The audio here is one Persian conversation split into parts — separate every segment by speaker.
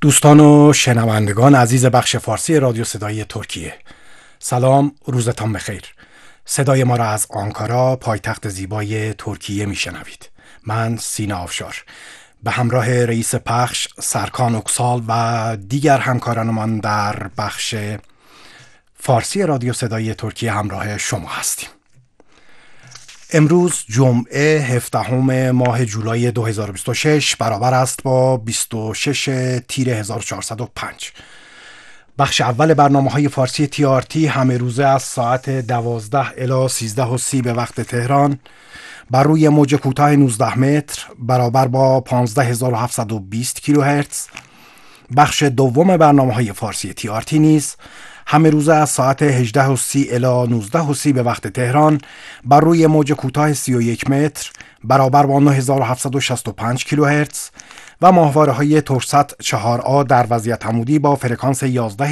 Speaker 1: دوستان و شنوندگان عزیز بخش فارسی رادیو صدای ترکیه، سلام، روزتان بخیر. صدای ما را از آنکارا، پایتخت زیبای ترکیه میشنوید. من سینا آفشار به همراه رئیس پخش سرکان اکسال و دیگر همکارانمان در بخش فارسی رادیو صدای ترکیه همراه شما هستیم. امروز جمعه 17 ماه جولای 2026 برابر است با 26 تیر 1405. بخش اول برنامه‌های فارسی TRT همه روزه از ساعت 12 الی 13:30 به وقت تهران بر روی موج کوتاه 19 متر برابر با 15720 کیلوهرتز. بخش دوم برنامه‌های فارسی TRT نیز همه روزه از ساعت 18:30 الی 19:30 به وقت تهران بر روی موج کوتاه 31 متر برابر با 9765 کیلوهرتز و ماهواره‌های تورسات 4A در وضعیت عمودی با فرکانس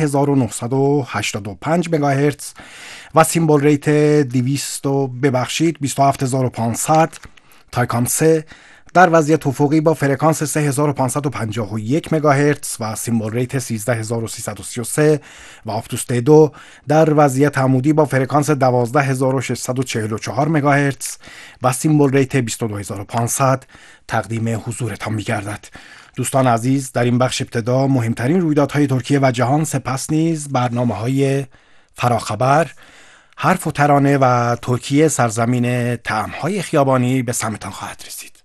Speaker 1: 11985 مگاهرتز و سیمبل ریت 27500 تایکام 3 در وضعیت افقی با فرکانس 3551 مگاهرتز و سیمبل ریت 13333 و آفتوس 2 در وضعیت عمودی با فرکانس 12644 مگاهرتز و سیمبل ریت 22500 تقدیم حضورتان می‌گردد. دوستان عزیز، در این بخش ابتدا مهمترین رویدادهای ترکیه و جهان، سپس نیز برنامه‌های فراخبر، حرف و ترانه و ترکیه سرزمین طعم‌های خیابانی به سمتان خواهد رسید.